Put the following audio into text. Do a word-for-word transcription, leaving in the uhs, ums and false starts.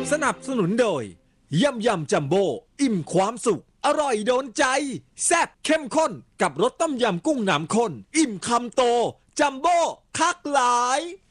สนับสนุนโดยยำยำจัมโบ้อิ่มความสุขอร่อยโดนใจแซ่บเข้มข้นกับรสต้มยำกุ้งน้ำข้นอิ่มคำโตจัมโบ้คักหลาย